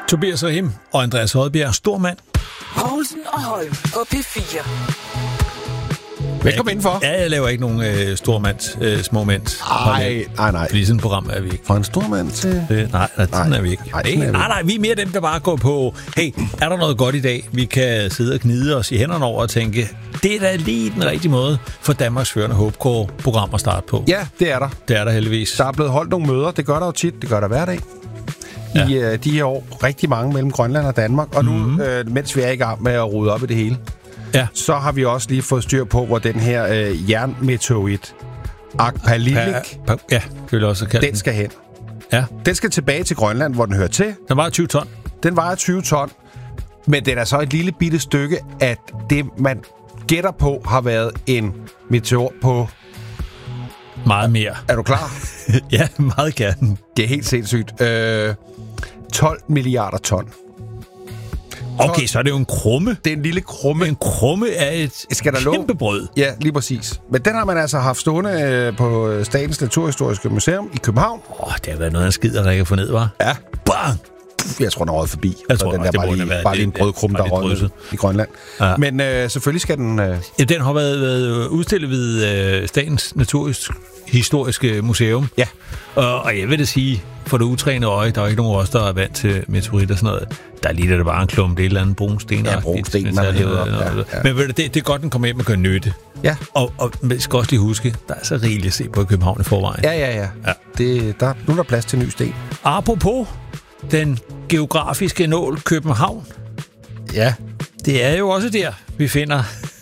Tobias Rahim og Andreas Hodbjerg, stor mand. Poulsen og Holm på P4. Velkommen indenfor. Ja, jeg laver ikke nogen stormands, småmands. Nej. Fordi sådan et program er vi ikke. For en stormand til... Nej, sådan er vi ikke. Nej, vi er mere dem, der bare går på, hey, er der noget godt i dag? Vi kan sidde og gnide os i hænderne over og tænke, det er da lige den rigtige måde for Danmarks førende håbkår-program at starte på. Ja, det er der. Det er der heldigvis. Der er blevet holdt nogle møder. Det gør der jo tit. Det gør der hver dag. I de her år. Rigtig mange mellem Grønland og Danmark. Og nu, mens vi er i gang med at rydde op i det hele, så har vi også lige fået styr på, hvor den her jernmeteorit, Agpalilik, den skal hen. Ja. Den skal tilbage til Grønland, hvor den hører til. Den vejer 20 ton. Den vejer 20 ton. Men den er så et lille bitte stykke, at det, man gætter på, har været en meteor på... Meget mere. Er du klar? Ja, meget gerne. Det er helt sindssygt. 12 milliarder ton. Okay, så er det jo en krumme. Det er en lille krumme. En krumme er et kæmpe brød. Ja, lige præcis. Men den har man altså haft stående på Statens Naturhistoriske Museum i København. Det har været noget af en skid, der ikke kan få ned, var? Ja. Bang! Jeg tror, den er røget forbi. Jeg tror, den der bare lige en brødkrumme, der er røget i Grønland. Ja. Men selvfølgelig skal den... Ja, den har været udstillet ved Statens Naturhistoriske Museum. Ja. Og jeg vil da sige, for det utrænede øje, der er ikke nogen af os, der er vant til meteorit og sådan noget. Der ligner det bare en klump, det er et eller andet brunsten. Ja, brunsten, man hævet op. Ja. Men det er godt, den kommer hjem og gør nytte. Ja. Og vi skal også lige huske, der er så rigeligt at se på i København i forvejen. Ja. Nu er der plads til ny sten. Apropos den geografiske nål København. Ja. Det er jo også der, vi finder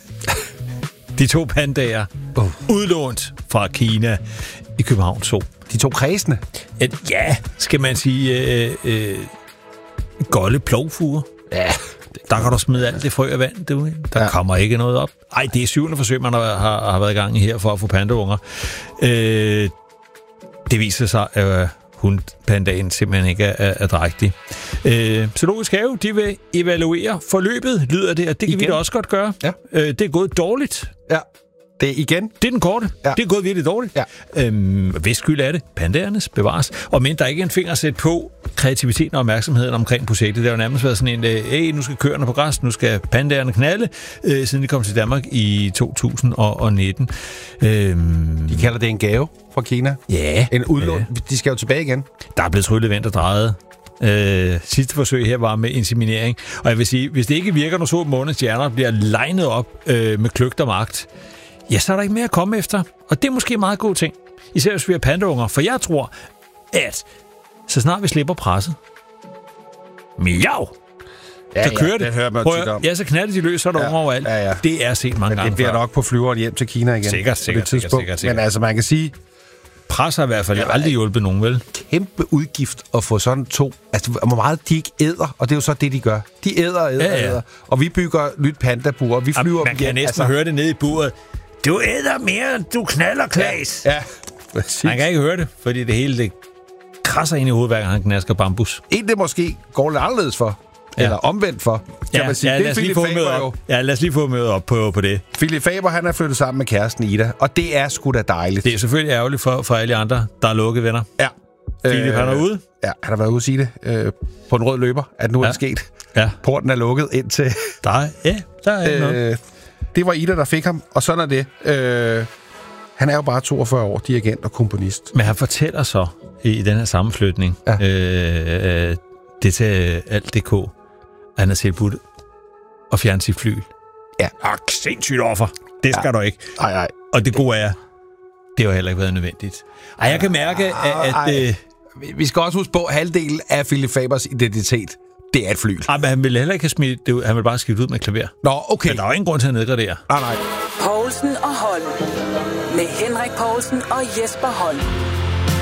de to pandaer udlånt fra Kina i København Zoo. De to kredsene? Ja, skal man sige golde plovfuger. Ja. Der kan du smide alt det frø af vand, du. Der kommer ikke noget op. Ej, det er 7. forsøg, man har været i gang i her for at få pandaunger. Det viser sig, at hundpandaen simpelthen ikke er drægtig. Zoologisk Have, de vil evaluere forløbet, lyder det, og det kan vi da også godt gøre. Ja. Det er gået dårligt. Ja. Det er igen. Det er den korte. Ja. Det er gået virkelig dårligt. Ja. Hvis skyld er det, pandaernes bevares. Og men der er ikke en finger sæt på kreativiteten og opmærksomheden omkring projektet. Det har jo nærmest været sådan en, nu skal køerne på græs, nu skal pandaerne knalde, siden de kom til Danmark i 2019. De kalder det en gave fra Kina. Ja. En udlån. Ja. De skal jo tilbage igen. Der er blevet tryllet vendt og drejet. Sidste forsøg her var med inseminering. Og jeg vil sige, hvis det ikke virker, når så månedens hjerner bliver legnet op med kløgt og magt, ja, så er der ikke mere at komme efter. Og det er måske en meget god ting. Især hvis vi har pandaunger. For jeg tror, at så snart vi slipper presset, miau, så kører det. Det hører man tit om. Ja, så knalder de løs, så er der unger overalt. Ja. Det er set mange gange. Det bliver nok på flyveren hjem til Kina igen. Sikkert. Men altså, man kan sige... Pres har i hvert fald aldrig hjulpet nogen, vel? Kæmpe udgift at få sådan to... Altså, hvor meget de ikke æder, og det er jo så det, de gør. De æder. Og vi bygger nyt pandabur, og vi flyver... Man kan næsten høre det nede i buret. Du æder mere, end du knaller, Klaas. Ja, præcis. Man kan ikke høre det, fordi det hele det krasser ind i hovedet, hver gang han knasker bambus. En det måske går lidt anderledes for. Eller omvendt for, kan man sige. Det er Philip Faber jo. Ja, lad os lige få mødet op på det. Philip Faber, han er flyttet sammen med kæresten Ida, og det er sgu da dejligt. Det er selvfølgelig ærgerligt for alle andre, der er lukket venner. Ja. Philip, han er ude. Ja, han har været ude at sige det på en rød løber, at nu er det sket. Ja. Porten er lukket ind til... Der er ikke noget. Det var Ida, der fik ham, og sådan er det. Han er jo bare 42 år, dirigent og komponist. Men han fortæller så i den her sammenflytning, det til alt.dk, at han har tilbudt at fjerne sit fly. Ja. Sindssygt offer. Det skal du ikke. Nej. Og det gode er, det har heller ikke været nødvendigt. Jeg kan mærke, at... Vi skal også huske på, at halvdelen af Philip Fabers identitet, det er et fly. Men han vil heller ikke have smidt det. Han vil bare skifte ud med klaver. Nå, okay. Men der er jo ingen grund til at nedgradere. Nej. Poulsen og Holm. Med Henrik Poulsen og Jesper Holm.